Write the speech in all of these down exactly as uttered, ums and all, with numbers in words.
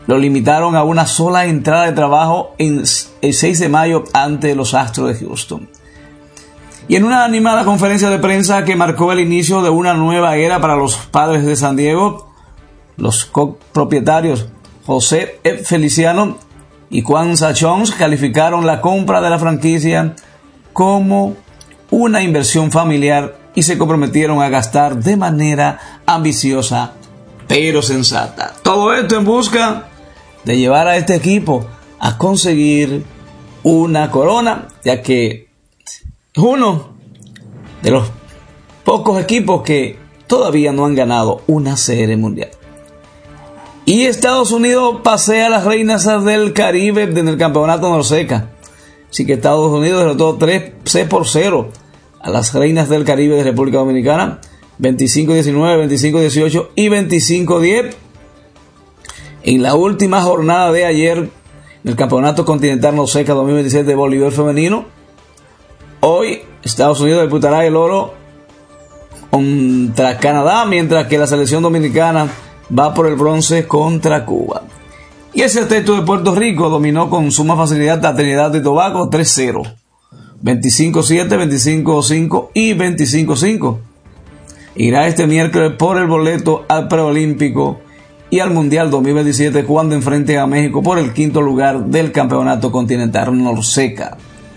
lo limitaron a una sola entrada de trabajo en el seis de mayo ante los Astros de Houston. Y en una animada conferencia de prensa que marcó el inicio de una nueva era para los Padres de San Diego, los copropietarios José F. Feliciano y Juan Sachons calificaron la compra de la franquicia como una inversión familiar y se comprometieron a gastar de manera ambiciosa pero sensata. Todo esto en busca de llevar a este equipo a conseguir una corona, ya que es uno de los pocos equipos que todavía no han ganado una serie mundial. Y Estados Unidos pasea a las reinas del Caribe en el campeonato Norseca. Así que Estados Unidos derrotó tres por cero a las reinas del Caribe de República Dominicana, veinticinco diecinueve, veinticinco dieciocho y veinticinco diez. En la última jornada de ayer, en el Campeonato Continental Norseca dos mil veintisiete de voleibol femenino, hoy Estados Unidos disputará el oro contra Canadá, mientras que la selección dominicana va por el bronce contra Cuba. Y el sexteto de Puerto Rico dominó con suma facilidad a Trinidad y Tobago tres cero, veinticinco siete, veinticinco cinco y veinticinco cinco. Irá este miércoles por el boleto al preolímpico y al Mundial dos mil veintisiete cuando enfrente a México por el quinto lugar del Campeonato Continental Norseca.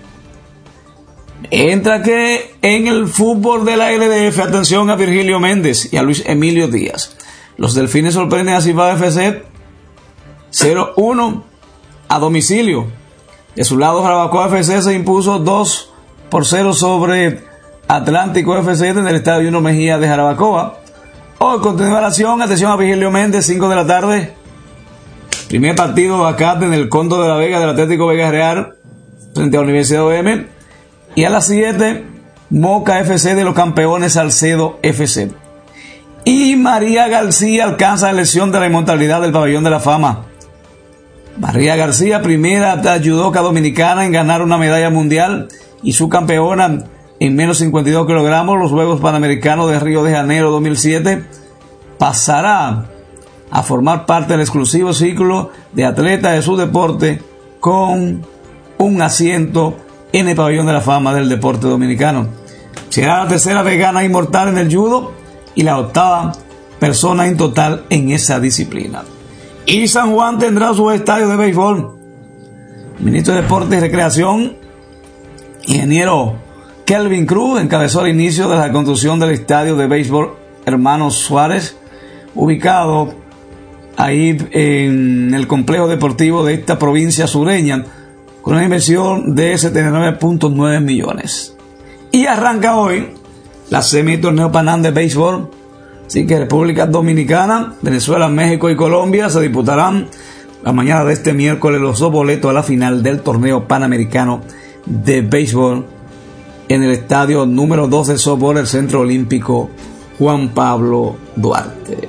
Entra que en el fútbol de la L D F, atención a Virgilio Méndez y a Luis Emilio Díaz. Los Delfines sorprenden a Cibao F C cero uno a domicilio. De su lado, Jarabacoa F C se impuso dos por cero sobre Atlántico F C en el Estadio Uno Mejía de Jarabacoa. Hoy continúa la acción, atención a Virgilio Méndez, cinco de la tarde. Primer partido acá en el Condo de la Vega del Atlético Vega Real frente a la Universidad O M. Y a las siete, Moca F C de los campeones Salcedo F C. Y María García alcanza la elección de la inmortalidad del Pabellón de la Fama. María García, primera judoka dominicana en ganar una medalla mundial y su campeona en menos cincuenta y dos kilogramos, los Juegos Panamericanos de Río de Janeiro dos mil siete, pasará a formar parte del exclusivo ciclo de atletas de su deporte con un asiento en el Pabellón de la Fama del deporte dominicano. Será la tercera vegana inmortal en el judo y la octava persona en total en esa disciplina. Y San Juan tendrá su estadio de béisbol. El ministro de Deportes y Recreación, ingeniero Kelvin Cruz, encabezó el inicio de la construcción del estadio de béisbol Hermanos Suárez, ubicado ahí en el complejo deportivo de esta provincia sureña, con una inversión de setenta y nueve punto nueve millones. Y arranca hoy la semitorneo Panam de béisbol. Así que República Dominicana, Venezuela, México y Colombia se disputarán la mañana de este miércoles los dos boletos a la final del torneo panamericano de béisbol en el estadio número dos del softball del Centro Olímpico Juan Pablo Duarte.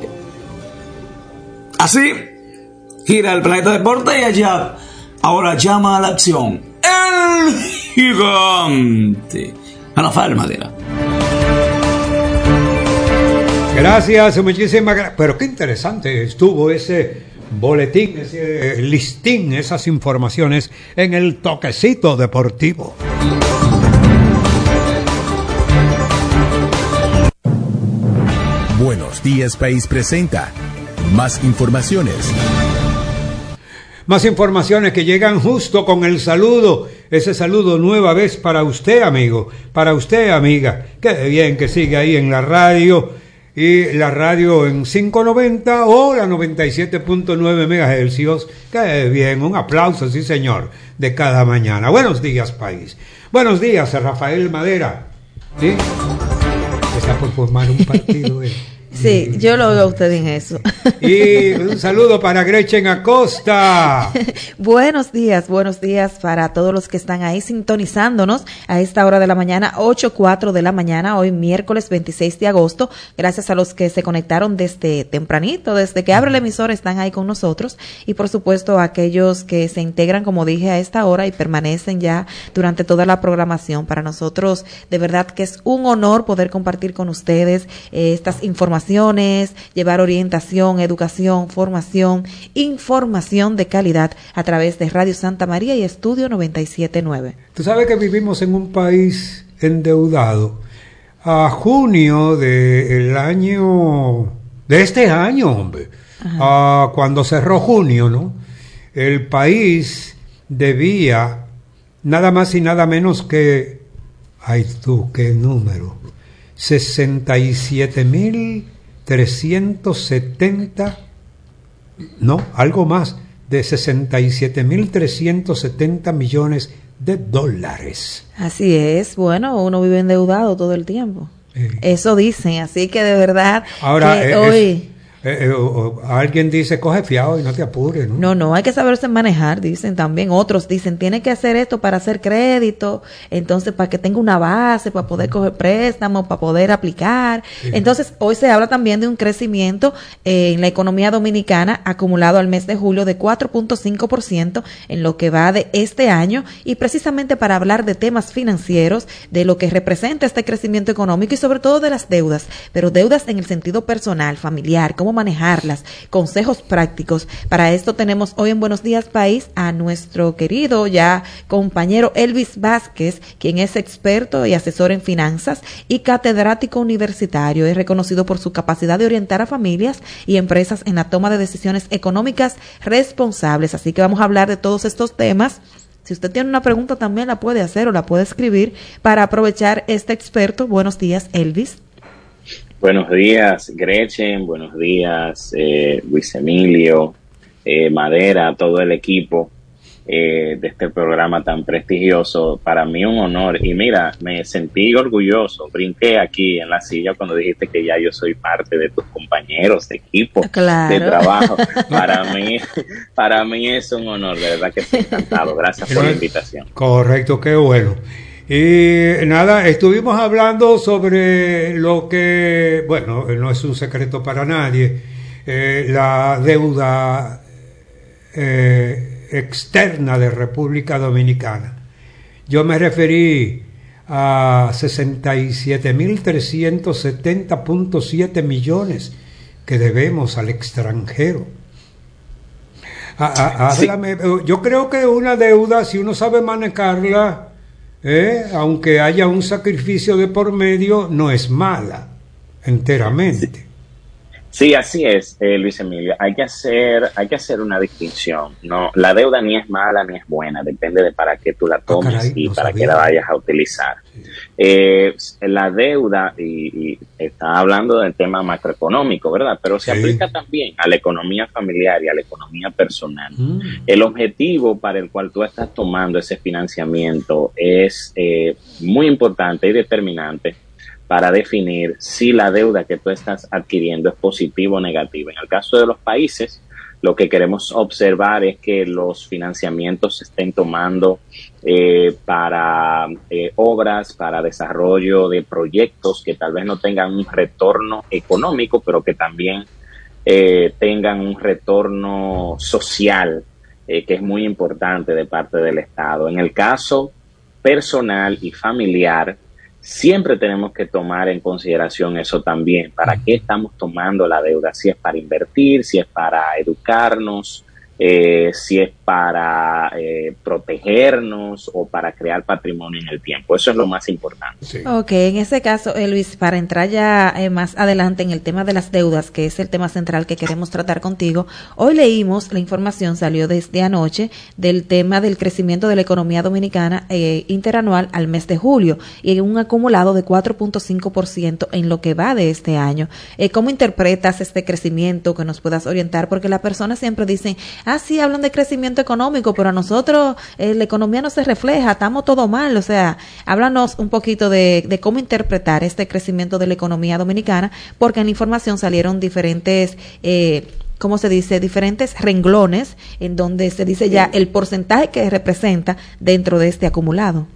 Así gira el planeta deporte y allá ahora llama a la acción el gigante Rafael Madera. Gracias, muchísimas gracias. Pero qué interesante estuvo ese boletín, ese listín, esas informaciones en el toquecito deportivo. Buenos Días País presenta más informaciones. Más informaciones que llegan justo con el saludo. Ese saludo nueva vez para usted, amigo, para usted, amiga. Qué bien que sigue ahí en la radio. Y la radio en quinientos noventa o la noventa y siete punto nueve megahercios. Qué bien, un aplauso, sí señor, de cada mañana. Buenos días, país. Buenos días, Rafael Madera. ¿Sí? Está por formar un partido, ¿eh? Sí, yo lo veo a usted en eso. Y un saludo para Gretchen Acosta. Buenos días, buenos días para todos los que están ahí sintonizándonos a esta hora de la mañana, ocho cuatro de la mañana, hoy miércoles veintiséis de agosto. Gracias a los que se conectaron desde tempranito, desde que abre el emisor están ahí con nosotros. Y por supuesto a aquellos que se integran, como dije, a esta hora y permanecen ya durante toda la programación. Para nosotros, de verdad que es un honor poder compartir con ustedes eh, estas informaciones, llevar orientación información, educación, formación, información de calidad a través de Radio Santa María y Estudio noventa y siete punto nueve. Tú sabes que vivimos en un país endeudado. A junio del año, de este año, hombre, a cuando cerró junio, ¿no? El país debía nada más y nada menos que, ay tú, qué número, sesenta y siete mil trescientos setenta, no, algo más, de sesenta y siete mil trescientos setenta millones de dólares. Así es, bueno, uno vive endeudado todo el tiempo. Eh. Eso dicen, así que de verdad Ahora, que eh, hoy... Es, Eh, eh, o, o, alguien dice, coge fiado y no te apures, ¿no? No, no, hay que saberse manejar, dicen también. Otros dicen, tiene que hacer esto para hacer crédito, entonces para que tenga una base, para poder coger préstamos, para poder aplicar. Sí. Entonces, hoy se habla también de un crecimiento eh, en la economía dominicana acumulado al mes de julio de cuatro punto cinco por ciento en lo que va de este año, y precisamente para hablar de temas financieros, de lo que representa este crecimiento económico y sobre todo de las deudas, pero deudas en el sentido personal, familiar, cómo manejarlas, consejos prácticos. Para esto tenemos hoy en Buenos Días País a nuestro querido ya compañero Elvis Vázquez, quien es experto y asesor en finanzas y catedrático universitario. Es reconocido por su capacidad de orientar a familias y empresas en la toma de decisiones económicas responsables. Así que vamos a hablar de todos estos temas. Si usted tiene una pregunta también la puede hacer o la puede escribir para aprovechar este experto. Buenos días, Elvis. Buenos días, Gretchen, buenos días, eh, Luis Emilio, eh, Madera, todo el equipo eh, de este programa tan prestigioso. Para mí un honor, y mira, me sentí orgulloso, brinqué aquí en la silla cuando dijiste que ya yo soy parte de tus compañeros de equipo, claro, de trabajo. Para mí, para mí es un honor, de verdad que estoy encantado. Gracias por la invitación. Correcto, qué bueno. Y nada, estuvimos hablando sobre lo que, bueno, no es un secreto para nadie, eh, la deuda eh, externa de República Dominicana. Yo me referí a sesenta y siete mil trescientos setenta punto siete millones que debemos al extranjero. A, a, háblame, sí. Yo creo que una deuda, si uno sabe manejarla, Eh, aunque haya un sacrificio de por medio, no es mala enteramente. Sí, sí, así es, eh, Luis Emilio. Hay que hacer, hay que hacer una distinción. No, la deuda ni es mala ni es buena, depende de para qué tú la tomes ah, caray, y no para sabía. Qué la vayas a utilizar. Sí. Eh, la deuda, y, y está hablando del tema macroeconómico, ¿verdad? Pero se sí. aplica también a la economía familiar y a la economía personal. Mm. El objetivo para el cual tú estás tomando ese financiamiento es eh, muy importante y determinante para definir si la deuda que tú estás adquiriendo es positiva o negativa. En el caso de los países, lo que queremos observar es que los financiamientos se estén tomando eh, para eh, obras, para desarrollo de proyectos que tal vez no tengan un retorno económico, pero que también eh, tengan un retorno social, eh, que es muy importante de parte del Estado. En el caso personal y familiar, siempre tenemos que tomar en consideración eso también. ¿Para qué estamos tomando la deuda? Si es para invertir, si es para educarnos, eh, si es para eh, protegernos o para crear patrimonio en el tiempo. Eso es lo más importante. Sí. Ok, en ese caso, eh, Luis, para entrar ya eh, más adelante en el tema de las deudas, que es el tema central que queremos tratar contigo, hoy leímos, la información salió desde anoche, del tema del crecimiento de la economía dominicana eh, interanual al mes de julio, y un acumulado de cuatro punto cinco por ciento en lo que va de este año. Eh, ¿Cómo interpretas este crecimiento? Que nos puedas orientar, porque las personas siempre dicen, ah, sí, hablan de crecimiento económico, pero a nosotros eh, la economía no se refleja, estamos todo mal. O sea, háblanos un poquito de, de cómo interpretar este crecimiento de la economía dominicana, porque en la información salieron diferentes, eh, ¿cómo se dice? Diferentes renglones en donde se dice ya el porcentaje que representa dentro de este acumulado.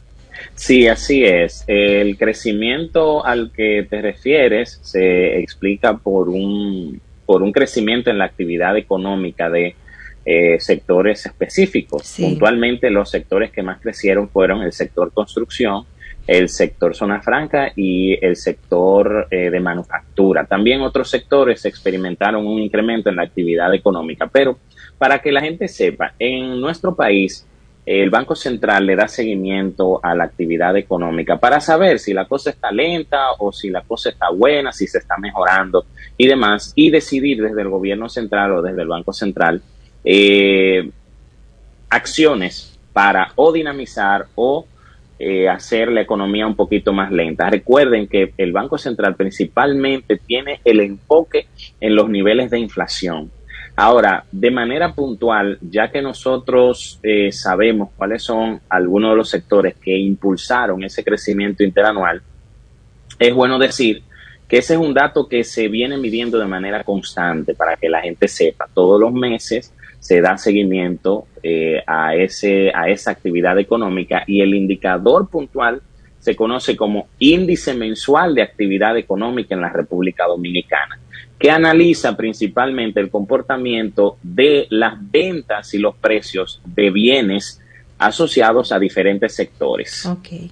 Sí, así es. El crecimiento al que te refieres se explica por un, por un crecimiento en la actividad económica de Eh, sectores específicos. Sí. Puntualmente los sectores que más crecieron fueron el sector construcción el sector zona franca y el sector eh, de manufactura. También otros sectores experimentaron un incremento en la actividad económica, pero para que la gente sepa, en nuestro país el Banco Central le da seguimiento a la actividad económica para saber si la cosa está lenta o si la cosa está buena, si se está mejorando y demás, y decidir desde el gobierno central o desde el Banco Central eh, acciones para o dinamizar o eh, hacer la economía un poquito más lenta. Recuerden que el Banco Central principalmente tiene el enfoque en los niveles de inflación. Ahora, de manera puntual, ya que nosotros eh, sabemos cuáles son algunos de los sectores que impulsaron ese crecimiento interanual, es bueno decir que ese es un dato que se viene midiendo de manera constante para que la gente sepa. Todos los meses se da seguimiento eh, a, ese, a esa actividad económica y el indicador puntual se conoce como Índice Mensual de Actividad Económica en la República Dominicana, que analiza principalmente el comportamiento de las ventas y los precios de bienes asociados a diferentes sectores. Okay.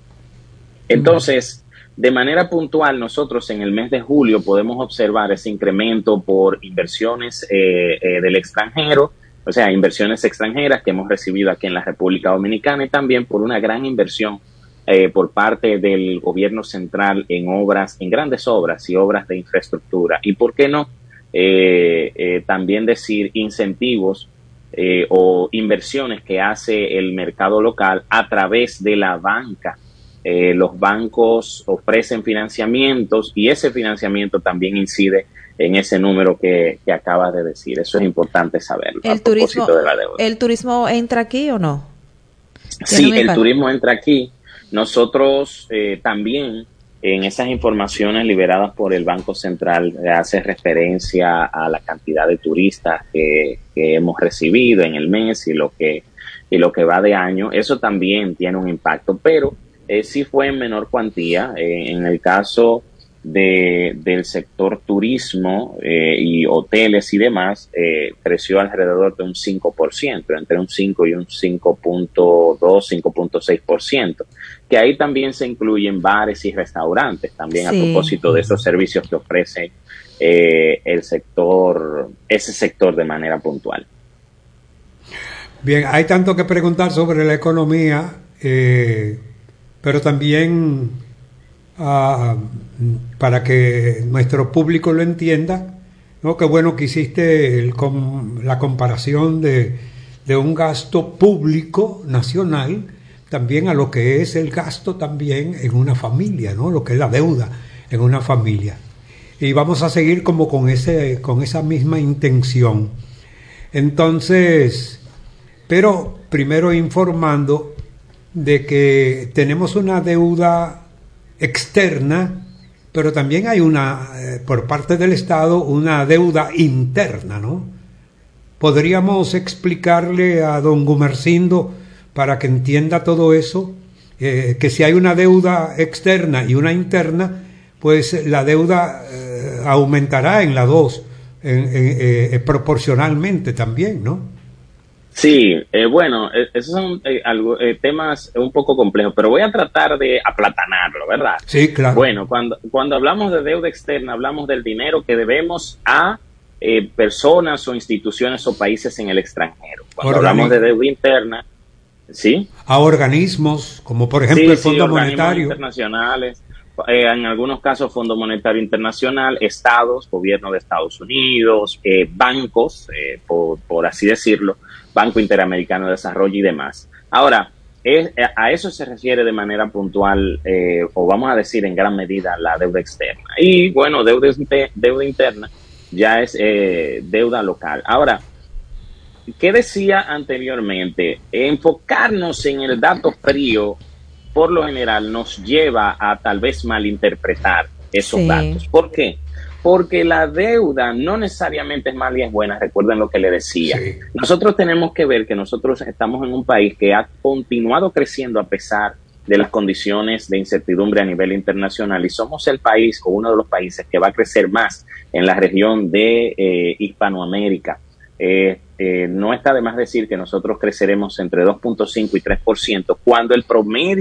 Entonces, de manera puntual, nosotros en el mes de julio podemos observar ese incremento por inversiones eh, eh, del extranjero, o sea, inversiones extranjeras que hemos recibido aquí en la República Dominicana y también por una gran inversión Eh, por parte del gobierno central en obras, en grandes obras y obras de infraestructura. Y por qué no eh, eh, también decir incentivos eh, o inversiones que hace el mercado local a través de la banca. Eh, los bancos ofrecen financiamientos y ese financiamiento también incide en ese número que, que acabas de decir. Eso es importante saberlo. ¿El a turismo, propósito de la deuda. ¿El turismo entra aquí o no? Sí, el turismo entra aquí. Nosotros eh, también en esas informaciones liberadas por el Banco Central eh, hace referencia a la cantidad de turistas que, que hemos recibido en el mes y lo que y lo que va de año. Eso también tiene un impacto, pero eh, sí fue en menor cuantía. Eh, en el caso de, del sector turismo eh, y hoteles y demás, eh, creció alrededor de un cinco por ciento, entre un cinco y un cinco punto dos, cinco punto seis por ciento, que ahí también se incluyen bares y restaurantes, también sí. A propósito de esos servicios que ofrece eh, el sector, ese sector de manera puntual. Bien, hay tanto que preguntar sobre la economía, eh, pero también uh, para que nuestro público lo entienda, ¿no? Qué bueno que hiciste el com, la comparación de, de un gasto público nacional también a lo que es el gasto también en una familia, ¿no? Lo que es la deuda en una familia. Y vamos a seguir como con ese, con esa misma intención. Entonces, pero primero informando de que tenemos una deuda externa, pero también hay una, eh, por parte del Estado, una deuda interna, ¿no? ¿Podríamos explicarle a don Gumersindo, para que entienda todo eso, eh, que si hay una deuda externa y una interna, pues la deuda eh, aumentará en las dos, en, en, eh, proporcionalmente también, ¿no? Sí, eh, bueno, eh, esos son eh, algo, eh, temas un poco complejos, pero voy a tratar de aplatanarlo, ¿verdad? Sí, claro. Bueno, cuando, cuando hablamos de deuda externa, hablamos del dinero que debemos a eh, personas o instituciones o países en el extranjero. Cuando Organi- hablamos de deuda interna, ¿sí? A organismos, como por ejemplo sí, el Fondo sí, Monetario. Internacionales, eh, en algunos casos Fondo Monetario Internacional, estados, gobierno de Estados Unidos, eh, bancos, eh, por, por así decirlo, Banco Interamericano de Desarrollo y demás. Ahora, es, a eso se refiere de manera puntual, eh, o vamos a decir en gran medida, la deuda externa. Y bueno, deuda, deuda interna ya es eh, deuda local. Ahora, ¿qué decía anteriormente? Enfocarnos en el dato frío, por lo general, nos lleva a tal vez malinterpretar esos sí. datos. ¿Por qué? Porque la deuda no necesariamente es mala y es buena, recuerden lo que le decía. Sí. Nosotros tenemos que ver que nosotros estamos en un país que ha continuado creciendo a pesar de las condiciones de incertidumbre a nivel internacional y somos el país o uno de los países que va a crecer más en la región de eh, Hispanoamérica. Eh, eh, no está de más decir que nosotros creceremos entre dos punto cinco y tres por ciento cuando el promedio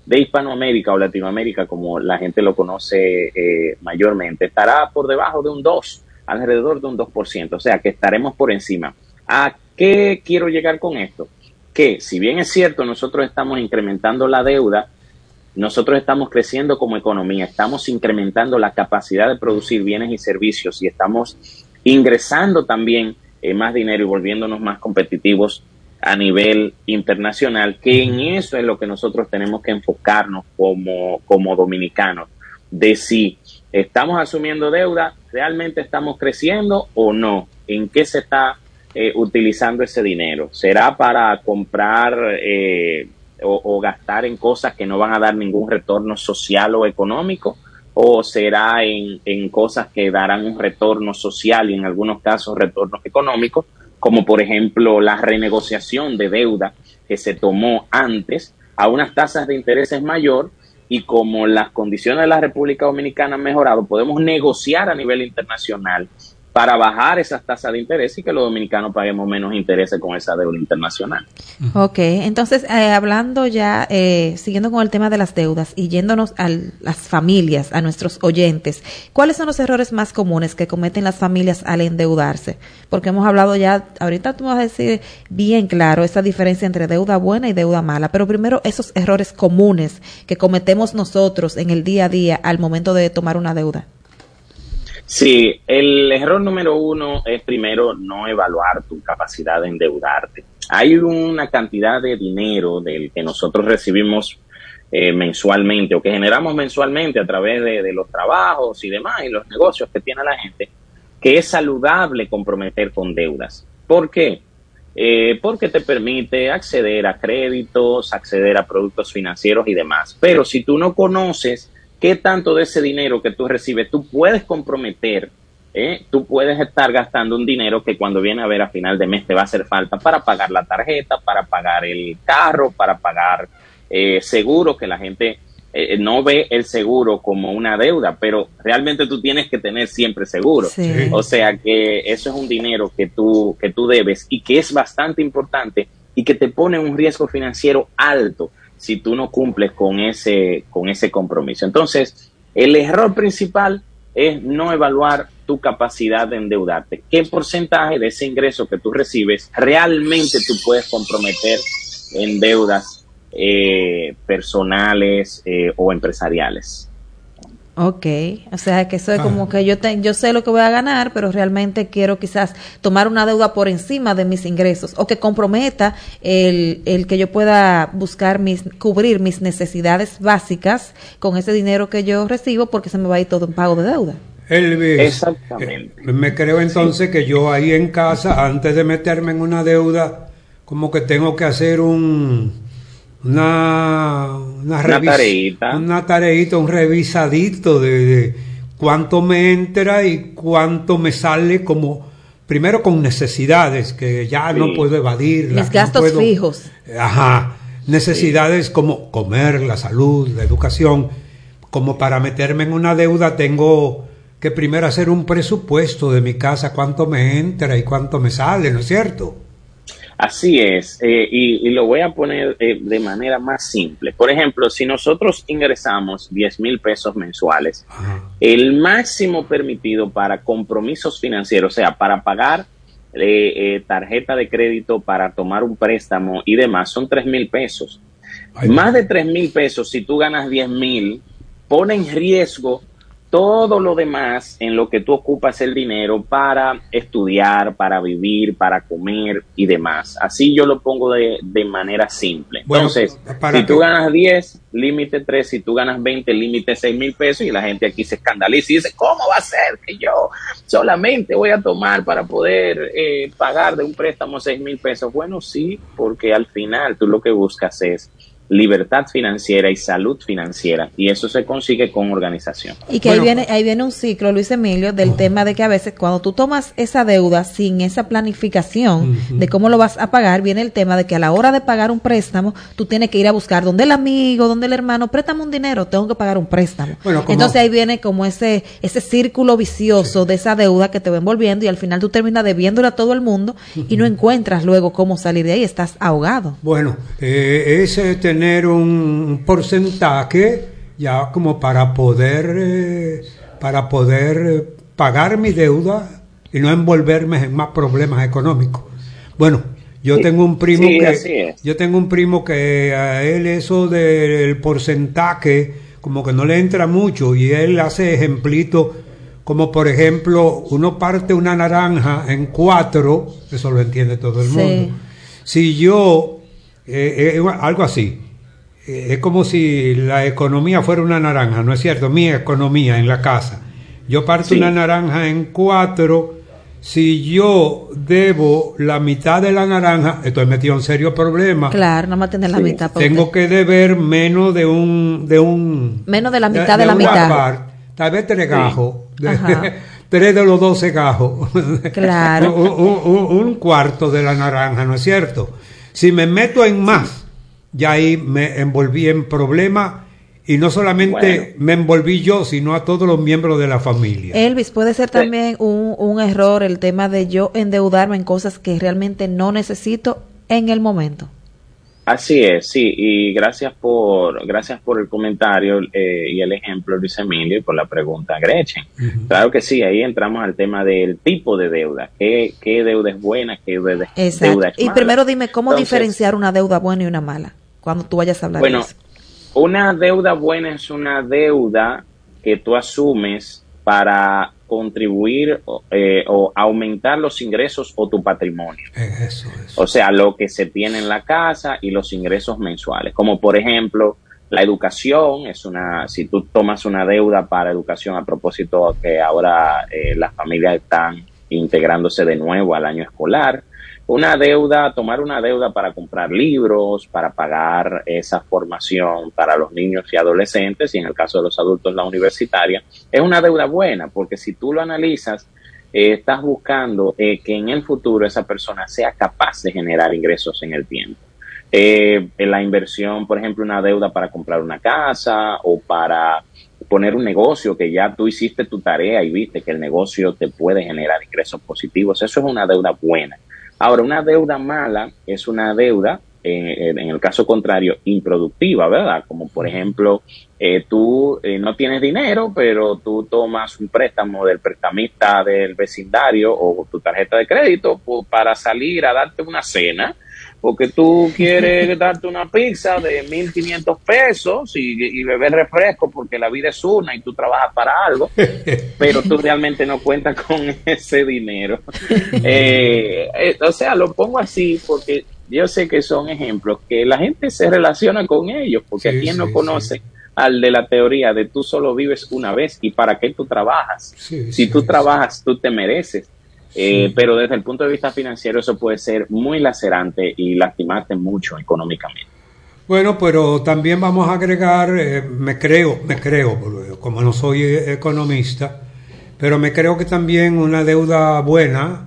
de Hispanoamérica o Latinoamérica, como la gente lo conoce eh, mayormente, estará por debajo de un dos, alrededor de un dos por ciento, o sea que estaremos por encima. ¿A qué quiero llegar con esto? Que si bien es cierto, nosotros estamos incrementando la deuda, nosotros estamos creciendo como economía, estamos incrementando la capacidad de producir bienes y servicios y estamos ingresando también eh, más dinero y volviéndonos más competitivos a nivel internacional, que en eso es lo que nosotros tenemos que enfocarnos como, como dominicanos, de si estamos asumiendo deuda, realmente estamos creciendo o no, en qué se está eh, utilizando ese dinero. ¿Será para comprar eh, o, o gastar en cosas que no van a dar ningún retorno social o económico? ¿O será en, en cosas que darán un retorno social y en algunos casos retornos económicos? Como por ejemplo la renegociación de deuda que se tomó antes a unas tasas de intereses mayor, y como las condiciones de la República Dominicana han mejorado, podemos negociar a nivel internacional para bajar esas tasas de interés y que los dominicanos paguemos menos intereses con esa deuda internacional. Ok, entonces eh, hablando ya, eh, siguiendo con el tema de las deudas y yéndonos a las familias, a nuestros oyentes, ¿cuáles son los errores más comunes que cometen las familias al endeudarse? Porque hemos hablado ya, ahorita tú me vas a decir bien claro esa diferencia entre deuda buena y deuda mala, pero primero esos errores comunes que cometemos nosotros en el día a día al momento de tomar una deuda. Sí, el error número uno es primero no evaluar tu capacidad de endeudarte. Hay una cantidad de dinero del que nosotros recibimos eh, mensualmente o que generamos mensualmente a través de, de los trabajos y demás y los negocios que tiene la gente, que es saludable comprometer con deudas. ¿Por qué? Eh, porque te permite acceder a créditos, acceder a productos financieros y demás. Pero si tú no conoces qué tanto de ese dinero que tú recibes tú puedes comprometer, ¿eh? Tú puedes estar gastando un dinero que cuando viene a ver a final de mes te va a hacer falta para pagar la tarjeta, para pagar el carro, para pagar eh, seguro, que la gente eh, no ve el seguro como una deuda, pero realmente tú tienes que tener siempre seguro. Sí. O sea que eso es un dinero que tú, que tú debes y que es bastante importante y que te pone un riesgo financiero alto si tú no cumples con ese, con ese compromiso. Entonces, el error principal es no evaluar tu capacidad de endeudarte. ¿Qué porcentaje de ese ingreso que tú recibes realmente tú puedes comprometer en deudas eh, personales eh, o empresariales? Ok, o sea que eso es como que yo te, yo sé lo que voy a ganar, pero realmente quiero quizás tomar una deuda por encima de mis ingresos o que comprometa el, el que yo pueda buscar mis, cubrir mis necesidades básicas con ese dinero que yo recibo porque se me va a ir todo en pago de deuda. Elvis, exactamente. Eh, me creo entonces sí. que yo ahí en casa, antes de meterme en una deuda, como que tengo que hacer un... Una, una, una revis, tareita. Una tareita, un revisadito de, de cuánto me entra y cuánto me sale, como primero con necesidades que ya sí. no puedo evadir. Mis gastos no puedo, fijos. Ajá, necesidades sí. como comer, la salud, la educación. Como para meterme en una deuda tengo que primero hacer un presupuesto de mi casa, cuánto me entra y cuánto me sale, ¿no es cierto? Así es, eh, y, y lo voy a poner eh, de manera más simple. Por ejemplo, si nosotros ingresamos diez mil pesos mensuales, ajá, el máximo permitido para compromisos financieros, o sea, para pagar eh, eh, tarjeta de crédito, para tomar un préstamo y demás, son tres mil pesos. Ay, más de tres mil pesos, si tú ganas diez mil, pone en riesgo todo lo demás en lo que tú ocupas el dinero para estudiar, para vivir, para comer y demás. Así yo lo pongo de, de manera simple. Bueno, entonces, si que... tú ganas diez, límite tres. Si tú ganas veinte, límite seis mil pesos. Y la gente aquí se escandaliza y dice, ¿cómo va a ser que yo solamente voy a tomar para poder eh, pagar de un préstamo seis mil pesos? Bueno, sí, porque al final tú lo que buscas es libertad financiera y salud financiera, y eso se consigue con organización. Y que bueno, ahí viene ahí viene un ciclo, Luis Emilio, del uh-huh. tema de que a veces cuando tú tomas esa deuda sin esa planificación uh-huh. de cómo lo vas a pagar, viene el tema de que a la hora de pagar un préstamo, tú tienes que ir a buscar donde el amigo, donde el hermano, préstame un dinero, tengo que pagar un préstamo. Bueno, como... Entonces ahí viene como ese ese círculo vicioso sí. de esa deuda que te va envolviendo y al final tú terminas debiéndole a todo el mundo uh-huh. y no encuentras luego cómo salir de ahí, estás ahogado. Bueno, eh, ese tener tener un porcentaje ya como para poder eh, para poder eh, pagar mi deuda y no envolverme en más problemas económicos. Bueno, yo sí, tengo un primo sí, que yo tengo un primo que a él eso del porcentaje como que no le entra mucho, y él hace ejemplitos como, por ejemplo, uno parte una naranja en cuatro, eso lo entiende todo el mundo. Sí. Si yo eh, eh, algo así, eh, es como si la economía fuera una naranja, ¿no es cierto? Mi economía en la casa, yo parto sí. una naranja en cuatro. Si yo debo la mitad de la naranja, estoy metido en serio problema. Claro, no más tener la sí. mitad. Tengo usted. que deber menos de un... de un menos de la mitad de, de, de la mitad. Par, tal vez tres gajos. Sí. De, tres de los doce gajos. Claro. un, un, un cuarto de la naranja, ¿no es cierto? Si me meto en más, ya ahí me envolví en problemas. Y no solamente bueno. me envolví yo, sino a todos los miembros de la familia. Elvis, puede ser también un, un error el tema de yo endeudarme en cosas que realmente no necesito en el momento. Así es, sí, y gracias por gracias por el comentario eh, y el ejemplo, Luis Emilio, y por la pregunta, Gretchen. Uh-huh. Claro que sí, ahí entramos al tema del tipo de deuda, qué, qué deuda es buena, qué deuda, deuda es y mala. Primero dime, ¿cómo Entonces, diferenciar una deuda buena y una mala? Cuando tú vayas a hablar bueno, de eso. Una deuda buena es una deuda que tú asumes para contribuir eh, o aumentar los ingresos o tu patrimonio. Eso, eso. O sea, lo que se tiene en la casa y los ingresos mensuales. Como por ejemplo, la educación es una, si tú tomas una deuda para educación, a propósito que ahora eh, las familias están integrándose de nuevo al año escolar. Una deuda, tomar una deuda para comprar libros, para pagar esa formación para los niños y adolescentes, y en el caso de los adultos la universitaria, es una deuda buena, porque si tú lo analizas, eh, estás buscando eh, que en el futuro esa persona sea capaz de generar ingresos en el tiempo. Eh, en la inversión, por ejemplo, una deuda para comprar una casa o para poner un negocio que ya tú hiciste tu tarea y viste que el negocio te puede generar ingresos positivos, eso es una deuda buena. Ahora, una deuda mala es una deuda, eh, en el caso contrario, improductiva, ¿verdad? Como por ejemplo, eh, tú eh, no tienes dinero, pero tú tomas un préstamo del prestamista del vecindario o tu tarjeta de crédito pues, para salir a darte una cena, porque tú quieres darte una pizza de mil quinientos pesos y, y beber refresco porque la vida es una y tú trabajas para algo, pero tú realmente no cuentas con ese dinero. Eh, eh, o sea, lo pongo así porque yo sé que son ejemplos que la gente se relaciona con ellos, porque sí, quien sí, no conoce sí. al de la teoría de tú solo vives una vez y para qué tú trabajas. Sí, si sí, tú sí. trabajas, tú te mereces. Eh, sí. Pero desde el punto de vista financiero eso puede ser muy lacerante y lastimarte mucho económicamente. Bueno, pero también vamos a agregar, eh, me creo, me creo, como no soy economista, pero me creo que también una deuda buena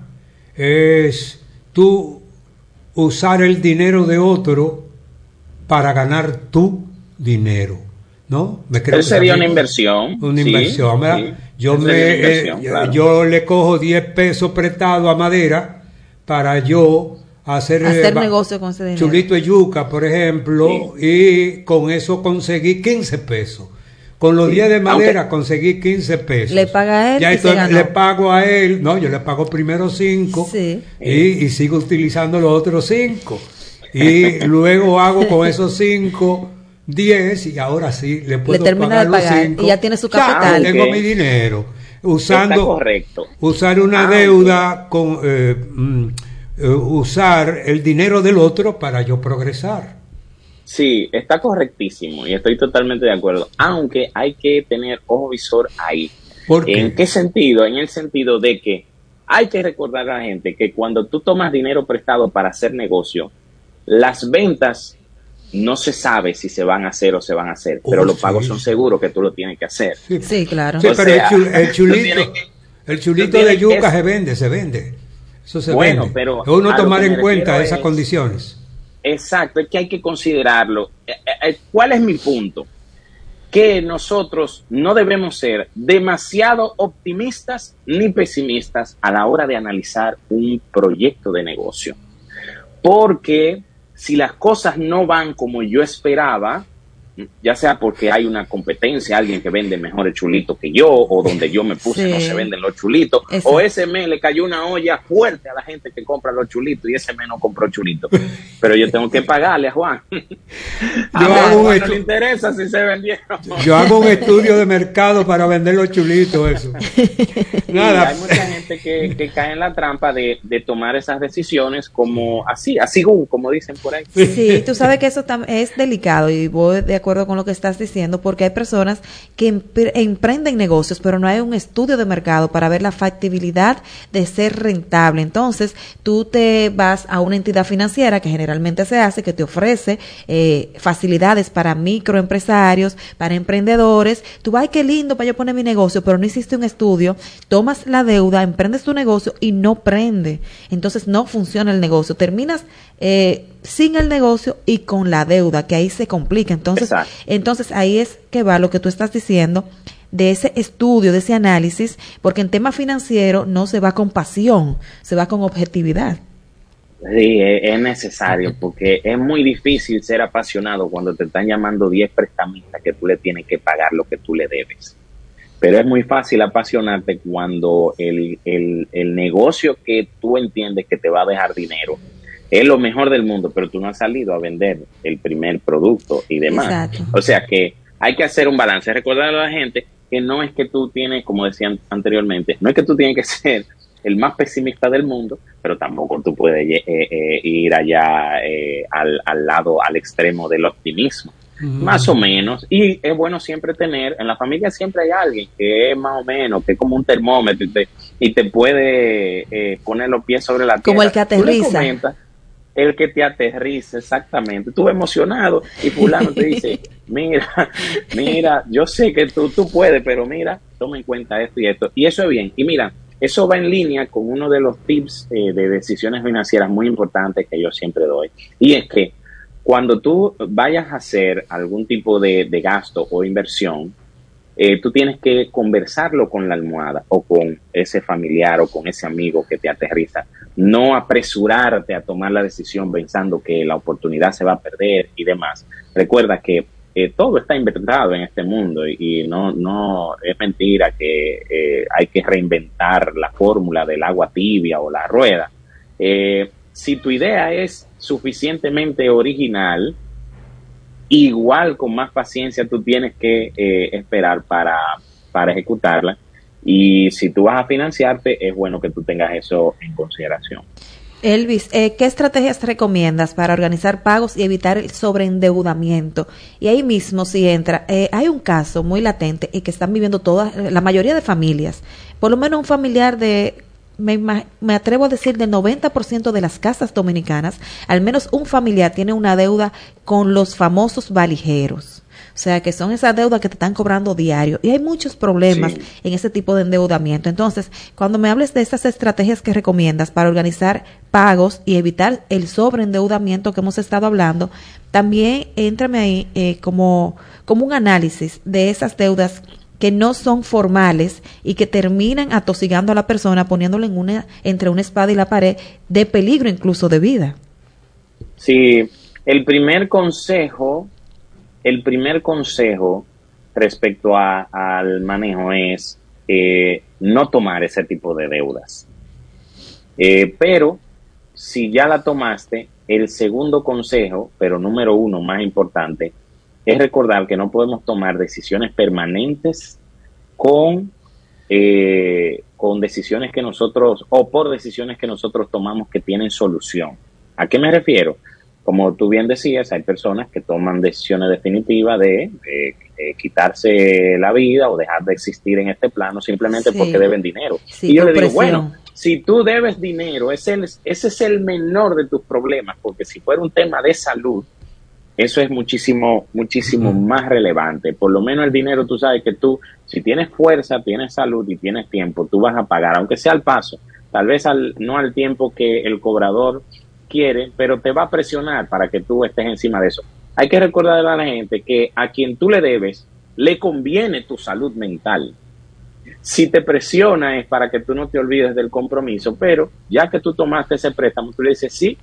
es tú usar el dinero de otro para ganar tu dinero, ¿no? Me creo Eso sería una inversión. Una sí, inversión, ¿verdad? Sí. Yo me eh, claro. yo le cojo diez pesos prestado a Madera para yo hacer, hacer eh, negocio con ese dinero. Chulito de yuca, por ejemplo, sí. y con eso conseguí quince pesos. Con los sí. diez de Madera Aunque conseguí quince pesos. Le paga a él ya y estoy, se ganó. Le pago a él, no, yo le pago primero cinco sí. y, y sigo utilizando los otros cinco. Y luego hago con esos cinco diez y ahora sí le puedo le termina pagar, de pagar los cinco. Y ya tiene su capital. Ya, tengo okay. mi dinero. Usando, Está correcto. Usar una ah, deuda, okay. con eh, mm, eh, usar el dinero del otro para yo progresar. Sí, está correctísimo y estoy totalmente de acuerdo. Aunque hay que tener ojo visor ahí. ¿Por qué? ¿En qué sentido? En el sentido de que hay que recordar a la gente que cuando tú tomas dinero prestado para hacer negocio, las ventas no se sabe si se van a hacer o se van a hacer, pero oh, los pagos sí. son seguros que tú lo tienes que hacer. Sí, sí claro. Sí, pero sea, el, chul, el chulito, que, el chulito de yuca se vende, se vende. Eso se bueno, vende. Pero uno tomar en cuenta esas es, condiciones. Exacto, es que hay que considerarlo. ¿Cuál es mi punto? Que nosotros no debemos ser demasiado optimistas ni pesimistas a la hora de analizar un proyecto de negocio. Porque si las cosas no van como yo esperaba, ya sea porque hay una competencia, alguien que vende mejores chulitos que yo, o donde yo me puse sí. no se venden los chulitos, Exacto. o ese mes le cayó una olla fuerte a la gente que compra los chulitos y ese mes no compró chulitos, pero yo tengo que pagarle a Juan. A yo hago un estu- no le interesa si se vendieron. Yo hago un estudio de mercado para vender los chulitos, eso. Nada. Hay mucha gente que, que cae en la trampa de, de tomar esas decisiones como así, así como dicen por ahí. Sí, tú sabes que eso tam- es delicado y voy de acuerdo con lo que estás diciendo, porque hay personas que empre- emprenden negocios, pero no hay un estudio de mercado para ver la factibilidad de ser rentable. Entonces, tú te vas a una entidad financiera que generalmente se hace, que te ofrece eh, facilidades para microempresarios, para emprendedores. Tú vas, ay, qué lindo para yo poner mi negocio, pero no hiciste un estudio, tomas la deuda, emprendes tu negocio y no prende. Entonces, no funciona el negocio. Terminas eh, sin el negocio y con la deuda, que ahí se complica. Entonces, Exacto. entonces ahí es que va lo que tú estás diciendo de ese estudio, de ese análisis, porque en tema financiero no se va con pasión, se va con objetividad. Sí, es necesario, porque es muy difícil ser apasionado cuando te están llamando diez prestamistas que tú le tienes que pagar lo que tú le debes. Pero es muy fácil apasionarte cuando el, el, el negocio que tú entiendes que te va a dejar dinero es lo mejor del mundo, pero tú no has salido a vender el primer producto y demás. Exacto. O sea que hay que hacer un balance, recordarle a la gente que no es que tú tienes, como decían anteriormente, no es que tú tienes que ser el más pesimista del mundo, pero tampoco tú puedes eh, eh, ir allá eh, al, al lado, al extremo del optimismo. Mm. Más o menos, y es bueno siempre tener, en la familia siempre hay alguien que es más o menos, que es como un termómetro y te, y te puede eh, poner los pies sobre la tierra. Como el que aterriza. El que te aterriza, exactamente. Tú emocionado y fulano te dice, mira, mira, yo sé que tú, tú puedes, pero mira, toma en cuenta esto y esto. Y eso es bien. Y mira, eso va en línea con uno de los tips eh, de decisiones financieras muy importantes que yo siempre doy. Y es que cuando tú vayas a hacer algún tipo de, de gasto o inversión, eh, tú tienes que conversarlo con la almohada o con ese familiar o con ese amigo que te aterriza. No apresurarte a tomar la decisión pensando que la oportunidad se va a perder y demás. Recuerda que eh, todo está inventado en este mundo y, y no, no es mentira que eh, hay que reinventar la fórmula del agua tibia o la rueda. Eh, si tu idea es suficientemente original, igual con más paciencia tú tienes que eh, esperar para, para ejecutarla. Y si tú vas a financiarte, es bueno que tú tengas eso en consideración. Elvis, eh, ¿qué estrategias recomiendas para organizar pagos y evitar el sobreendeudamiento? Y ahí mismo, si entra, eh, hay un caso muy latente y que están viviendo todas, la mayoría de familias, por lo menos un familiar de, me, me atrevo a decir, del noventa por ciento de las casas dominicanas, al menos un familiar tiene una deuda con los famosos valijeros. O sea, que son esas deudas que te están cobrando diario. Y hay muchos problemas sí. en ese tipo de endeudamiento. Entonces, cuando me hables de esas estrategias que recomiendas para organizar pagos y evitar el sobreendeudamiento que hemos estado hablando, también éntrame ahí eh, como, como un análisis de esas deudas que no son formales y que terminan atosigando a la persona, poniéndole en una, entre una espada y la pared, de peligro incluso de vida. Sí, el primer consejo... El primer consejo respecto a, al manejo es eh, no tomar ese tipo de deudas. Eh, pero si ya la tomaste, el segundo consejo, pero número uno más importante, es recordar que no podemos tomar decisiones permanentes con, eh, con decisiones que nosotros, o por decisiones que nosotros tomamos que tienen solución. ¿A qué me refiero? Como tú bien decías, hay personas que toman decisiones definitivas de, de, de quitarse la vida o dejar de existir en este plano simplemente sí. porque deben dinero. Sí, y yo le digo, presión. bueno, si tú debes dinero, ese, ese es el menor de tus problemas, porque si fuera un tema de salud, eso es muchísimo, muchísimo uh-huh. más relevante. Por lo menos el dinero, tú sabes que tú, si tienes fuerza, tienes salud y tienes tiempo, tú vas a pagar, aunque sea al paso, tal vez al, no al tiempo que el cobrador quiere, pero te va a presionar para que tú estés encima de eso. Hay que recordarle a la gente que a quien tú le debes, le conviene tu salud mental. Si te presiona es para que tú no te olvides del compromiso, pero ya que tú tomaste ese préstamo, tú le dices, sí,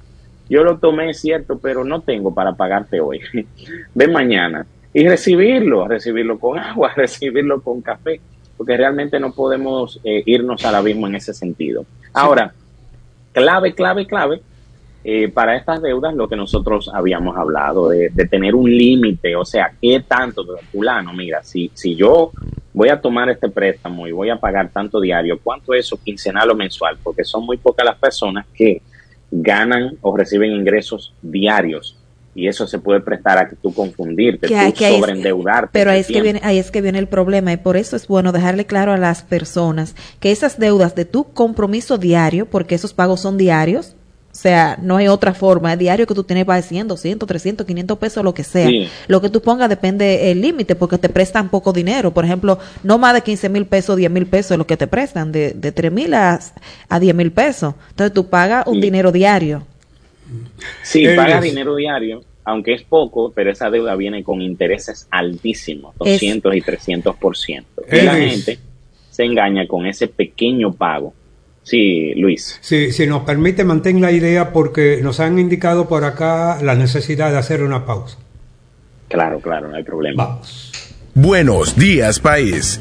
yo lo tomé, es cierto, pero no tengo para pagarte hoy. Ven mañana. Y recibirlo, recibirlo con agua, recibirlo con café, porque realmente no podemos eh, irnos al abismo en ese sentido. Ahora, clave, clave, clave, eh, para estas deudas, lo que nosotros habíamos hablado, de, de tener un límite, o sea, ¿qué tanto? Fulano, mira, si, si yo voy a tomar este préstamo y voy a pagar tanto diario, ¿cuánto es eso, quincenal o mensual? Porque son muy pocas las personas que ganan o reciben ingresos diarios. Y eso se puede prestar a que tú confundirte, que, tú que sobreendeudarte. Pero ahí es, que viene, ahí es que viene el problema, y por eso es bueno dejarle claro a las personas que esas deudas de tu compromiso diario, porque esos pagos son diarios, o sea, no hay otra forma, es diario que tú tienes para cien, doscientos, trescientos, quinientos pesos, lo que sea. Sí. Lo que tú pongas depende del límite, porque te prestan poco dinero. Por ejemplo, no más de quince mil pesos, diez mil pesos es lo que te prestan, de, de tres mil a, a diez mil pesos. Entonces tú pagas un sí. dinero diario. Sí, paga dinero diario, aunque es poco, pero esa deuda viene con intereses altísimos, doscientos es, y trescientos por ciento. Y la gente se engaña con ese pequeño pago. Sí, Luis. Sí, si nos permite, mantén la idea, porque nos han indicado por acá la necesidad de hacer una pausa. Claro, claro, no hay problema. Vamos. Buenos días, país.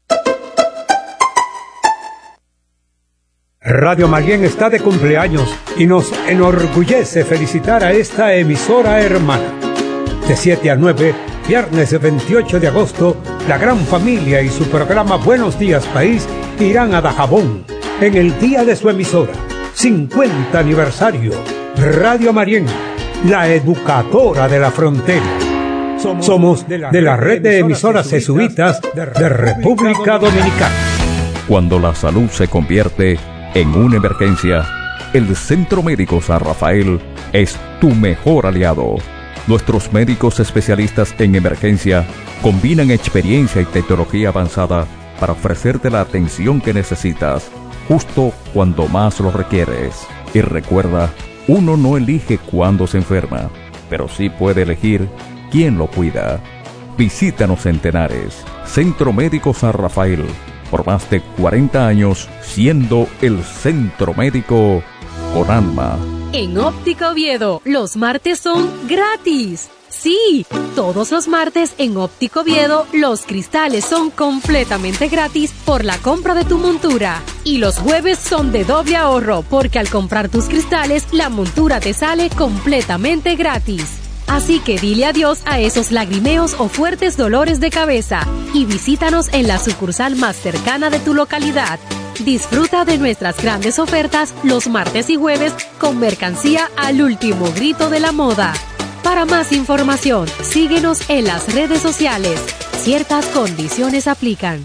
Radio Marien está de cumpleaños y nos enorgullece felicitar a esta emisora hermana. De siete a nueve, viernes veintiocho de agosto, la gran familia y su programa Buenos Días País irán a Dajabón en el día de su emisora. cincuenta aniversario. Radio Marien, la educadora de la frontera. Somos, Somos de, la de la red de emisoras jesuitas de, de República Dominicana. Cuando la salud se convierte en una emergencia, el Centro Médico San Rafael es tu mejor aliado. Nuestros médicos especialistas en emergencia combinan experiencia y tecnología avanzada para ofrecerte la atención que necesitas, justo cuando más lo requieres. Y recuerda, uno no elige cuándo se enferma, pero sí puede elegir quién lo cuida. Visítanos en Tenares, Centro Médico San Rafael, por más de cuarenta años, siendo el centro médico con alma. En Óptica Oviedo, los martes son gratis. Sí, todos los martes en Óptica Oviedo, los cristales son completamente gratis por la compra de tu montura. Y los jueves son de doble ahorro, porque al comprar tus cristales, la montura te sale completamente gratis. Así que dile adiós a esos lagrimeos o fuertes dolores de cabeza y visítanos en la sucursal más cercana de tu localidad. Disfruta de nuestras grandes ofertas los martes y jueves con mercancía al último grito de la moda. Para más información, síguenos en las redes sociales. Ciertas condiciones aplican.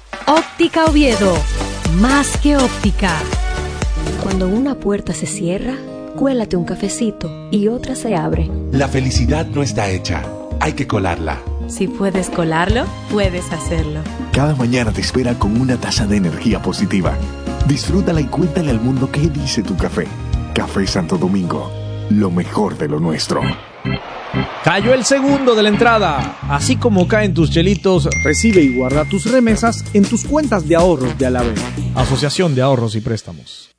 Óptica Oviedo, más que óptica. Cuando una puerta se cierra, cuélate un cafecito y otra se abre. La felicidad no está hecha, hay que colarla. Si puedes colarlo, puedes hacerlo. Cada mañana te espera con una taza de energía positiva. Disfrútala y cuéntale al mundo qué dice tu café. Café Santo Domingo, lo mejor de lo nuestro. Cayó el segundo de la entrada. Así como caen tus chelitos, recibe y guarda tus remesas en tus cuentas de ahorros de Alavés, Asociación de Ahorros y Préstamos.